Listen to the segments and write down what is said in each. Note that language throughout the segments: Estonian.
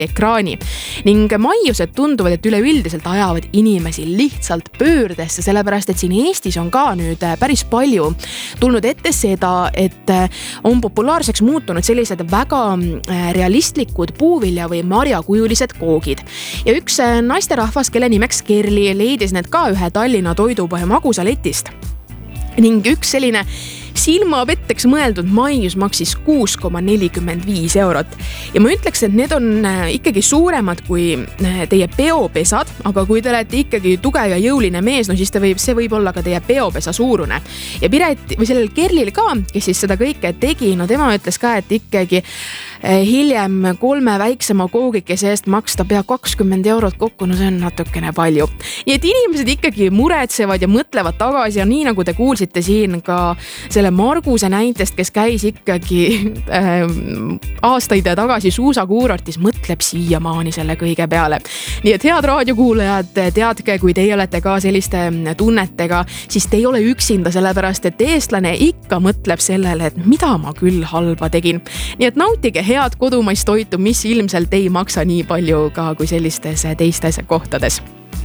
ekraani. Ning maiused tunduvad, et üleüldiselt ajavad inimesi lihtsalt pöördesse, sellepärast et siin Eestis on ka nüüd päris palju tulnud ette seda, et on populaarseks muutunud sellised väga realistlikud puuvilja või marjakujulised koogid. Ja üks naisterahvas, kelle nimeks Kerli, leidis need ka ühe Tallinna toidupoe magusaletist. Ning üks selline silmapetteks mõeldud maius maksis 6,45 eurot. Ja ma ütleks, et need on ikkagi suuremad kui teie peopesad, aga kui te olete ikkagi tugev ja jõuline mees, no siis see võib olla ka teie peopesa suurune. Ja Piret või sellel Kerlil ka, kes siis seda kõike tegi, no tema ütles ka, et ikkagi hiljem 3 väiksema koogikese eest maksta pea 20 eurot kokku, no see on natukene palju. Nii et inimesed ikkagi muretsevad ja mõtlevad tagasi ja nii nagu te kuulsite siin ka selle Marguse näitest, kes käis ikkagi aastaid tagasi suusakuurortis, mõtleb siiamaani selle kõige peale. Nii et head raadiokuulajad, teadke, kui teie olete ka selliste tunnetega, siis te ei ole üksinda, sellepärast et eestlane ikka mõtleb sellele, et mida ma küll halba tegin. Nii et nautige head kodumaist toitu, mis ilmselt ei maksa nii palju ka kui sellistes teistes kohtades.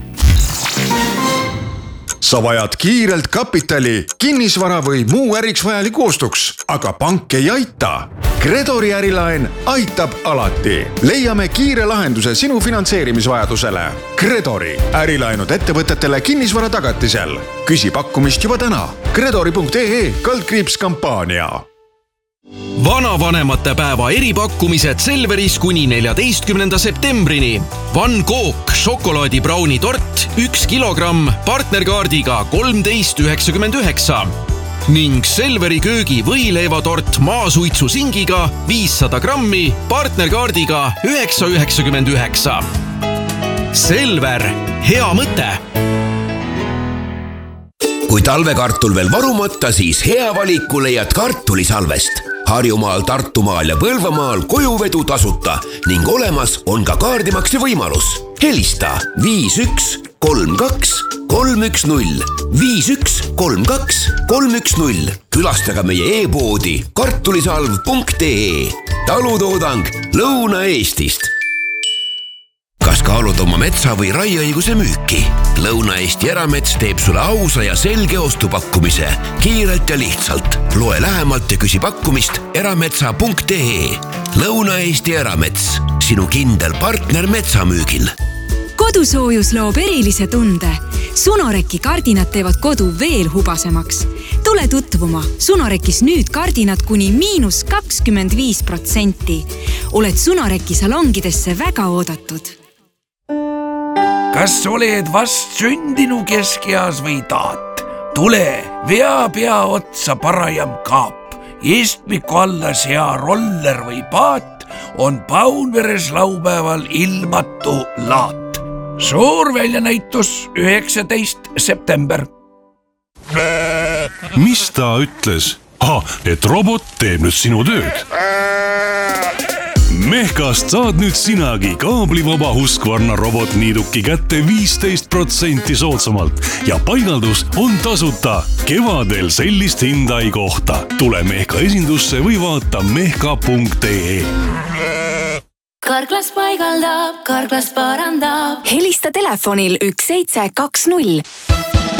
Sa vajad kiirelt kapitali, kinnisvara või muu äriks vajaliku ostuks, aga pank ei aita. Gredori ärilaen aitab alati. Leiame kiire lahenduse sinu finantseerimisvajadusele. Gredori ärilaenud ettevõtetele kinnisvara tagatisel. Küsi pakkumist juba täna. Gredori.ee/kampaania. Vanavanemate päeva eripakkumised Selveris kuni 14. septembrini. Van Gogh šokolaadibrauni tort 1 kilogramm partnerkaardiga 13,99 ning Selveri köögi võileivatort maasuitsu singiga 500 grammi partnerkaardiga 9,99. Selver, hea mõte! Kui talvekartul veel varumata, siis hea valiku leiad kartulisalvest. Harjumaal, Tartumaal ja Põlvamaal kojuvedu tasuta ning olemas on ka kaardimakse võimalus. Helista 5132 310 5132 310. Külastaga meie e-poodi kartulisalv.ee. Talutoodang Lõuna-Eestist. Kas kaalud oma metsa või raieõiguse müüki? Lõuna-Eesti eramets teeb sulle ausa ja selge ostupakkumise. Kiirelt ja lihtsalt. Loe lähemalt ja küsi pakkumist erametsa.ee. Lõuna-Eesti eramets. Sinu kindel partner metsamüügil. Kodusoojus loob erilise tunde. Sunoreki kardinad teevad kodu veel hubasemaks. Tule tutvuma. Sunorekis nüüd kardinad kuni -25%. Oled Sunoreki salongidesse väga oodatud. Kas oled vast sündinu keskeas või taat? Tule, vea pea otsa parajam kaap. Istmiku alla sea roller või paat on Paunveres laupäeval ilmatu laat. Suur väljanäitus 19. september. Mis ta ütles? Et robot teeb nüüd sinu tööd. Mehkast saad nüüd sinagi kaablivaba Husqvarna robotniiduki kätte 15% soodsamalt ja paigaldus on tasuta. Kevadel sellist hinda ei kohta. Tule Mehka esindusse või vaata mehka.ee. Karklas paigaldab, Karklas parandab. Helista telefonil 1720.